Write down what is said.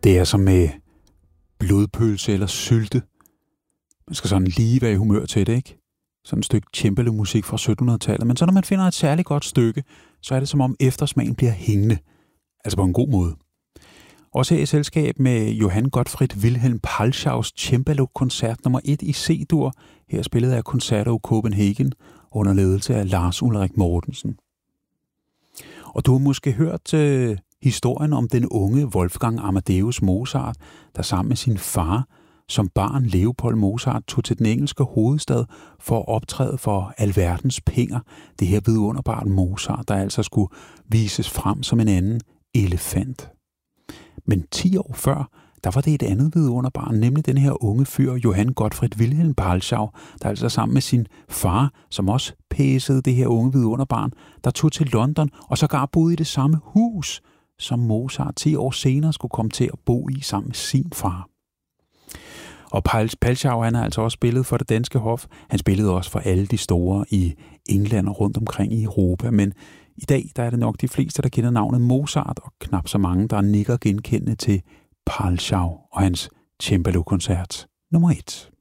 Det er som med blodpølse eller sylte. Man skal sådan lige være i humør til det, ikke? Sådan et stykke cembalo-musik fra 1700-tallet. Men så når man finder et særligt godt stykke, så er det som om eftersmagen bliver hængende. Altså på en god måde. Også her i selskab med Johann Gottfried Wilhelm Palschaus cembalo-koncert nummer 1 i C-dur. Her spillet af Concerto Copenhagen under ledelse af Lars Ulrik Mortensen. Og du har måske hørt historien om den unge Wolfgang Amadeus Mozart, der sammen med sin far som barn Leopold Mozart tog til den engelske hovedstad for at optræde for alverdens penger. Det her vidunderbart Mozart, der altså skulle vises frem som en anden elefant. Men 10 år før, der var det et andet vidunderbarn, nemlig den her unge fyr, Johann Gottfried Wilhelm Palschau, der altså sammen med sin far, som også pæsede det her unge vidunderbarn, der tog til London og sågar boede i det samme hus, som Mozart 10 år senere skulle komme til at bo i sammen med sin far. Og Palschau, han har altså også spillet for det danske hof. Han spillede også for alle de store i England og rundt omkring i Europa. Men i dag, der er det nok de fleste, der kender navnet Mozart, og knap så mange, der nikker genkendende til Palschau og hans cembalo-koncert nummer 1.